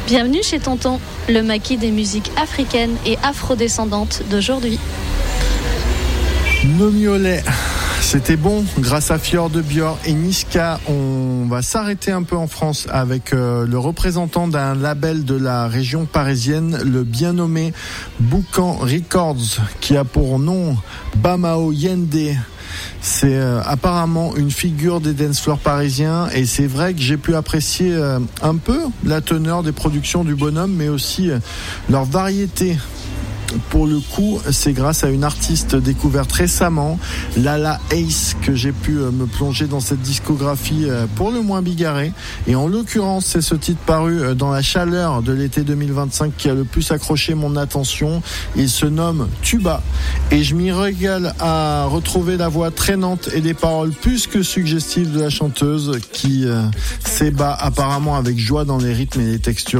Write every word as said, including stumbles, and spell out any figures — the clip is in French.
Bienvenue chez Tonton, le maquis des musiques africaines et afrodescendantes d'aujourd'hui. Nomiolet, c'était bon grâce à Fjord de Björk et Niska. On va s'arrêter un peu en France avec euh, le représentant d'un label de la région parisienne, le bien nommé Boucan Records, qui a pour nom Bamao Yende. C'est euh, apparemment une figure des dance floors parisiens et c'est vrai que j'ai pu apprécier euh, un peu la teneur des productions du bonhomme, mais aussi euh, leur variété. Pour le coup, c'est grâce à une artiste découverte récemment, Lala Ace, que j'ai pu me plonger dans cette discographie pour le moins bigarrée. Et en l'occurrence, c'est ce titre paru dans la chaleur de l'été deux mille vingt-cinq qui a le plus accroché mon attention. Il se nomme Tuba. Et je m'y régale à retrouver la voix traînante et les paroles plus que suggestives de la chanteuse qui euh, s'ébat apparemment avec joie dans les rythmes et les textures.